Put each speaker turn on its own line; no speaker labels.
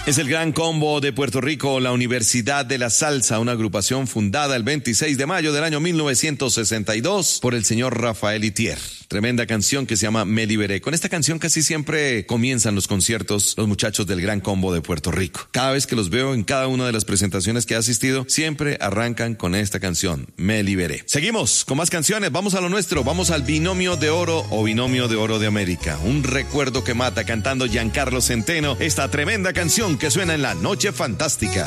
Es el Gran Combo de Puerto Rico, la Universidad de la Salsa, una agrupación fundada el 26 de mayo del año 1962 por el señor Rafael Itier. Tremenda canción que se llama Me Liberé. Con esta canción casi siempre comienzan los conciertos los muchachos del Gran Combo de Puerto Rico. Cada vez que los veo en cada una de las presentaciones que he asistido, siempre arrancan con esta canción, Me Liberé. Seguimos con más canciones, vamos a lo nuestro, vamos al Binomio de Oro o Binomio de Oro de América. Un recuerdo que mata, cantando Giancarlo Centeno, esta tremenda canción que suena en la Noche Fantástica.